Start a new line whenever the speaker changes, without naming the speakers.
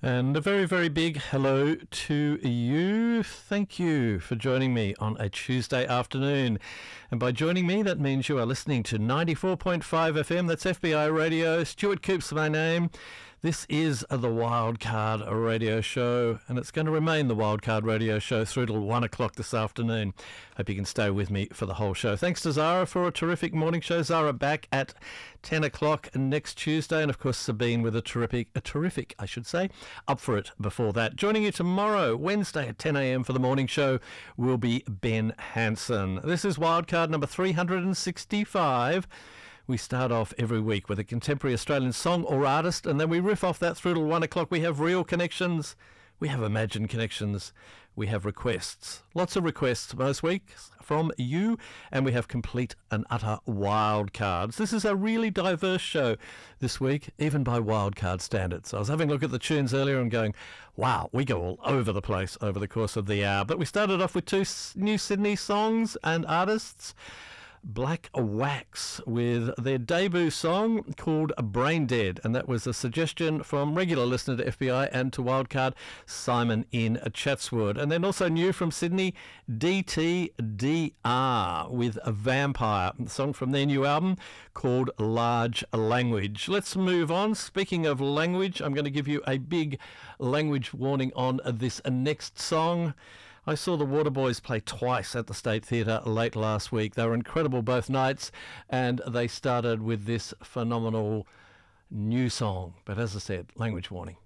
And a very, very big hello to you. Thank you for joining me on a Tuesday afternoon. And by joining me, that means you are listening to 94.5 FM. That's FBI Radio. Stuart Coops, my name. This is the Wildcard Radio Show, and it's going to remain the Wildcard Radio Show through till 1 o'clock this afternoon. Hope you can stay with me for the whole show. Thanks to Zara for a terrific morning show. Zara back at 10 o'clock next Tuesday, and of course Sabine with a terrific, up for it before that. Joining you tomorrow, Wednesday at 10 a.m. for the morning show will be Ben Hanson. This is Wildcard number 365. We start off every week with a contemporary Australian song or artist, and then we riff off that through till 1 o'clock. We have real connections, we have imagined connections, we have requests. Lots of requests most weeks from you, and we have complete and utter wild cards. This is a really diverse show this week, even by wildcard standards. I was having a look at the tunes earlier and going, wow, we go all over the place over the course of the hour. But we started off with two new Sydney songs and artists. Black Wax with their debut song called Brain Dead, and that was a suggestion from regular listener to FBI and to Wildcard, Simon in Chatswood. And then also new from Sydney, DTDR with a Vampire, a song from their new album called Large Language. Let's move on. Speaking of language, I'm going to give you a big language warning on this next song. I saw the Waterboys play twice at the State Theatre late last week. They were incredible both nights, and they started with this phenomenal new song. But as I said, language warning.